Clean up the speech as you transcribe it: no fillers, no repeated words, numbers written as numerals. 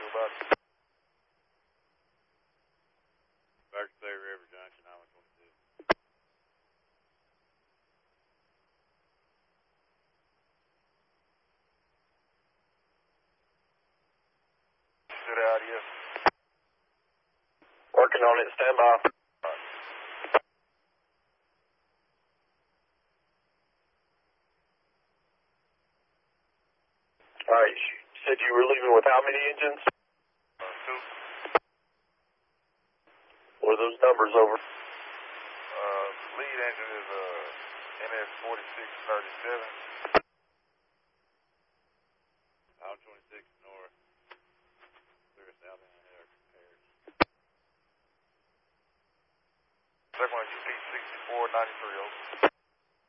about Back to State River Junction, Island 22. Stood out, yes. Working on it, stand by. Alright, you said you were leaving with how many engines? 2. What are those numbers over? Lead engine is NS 4637.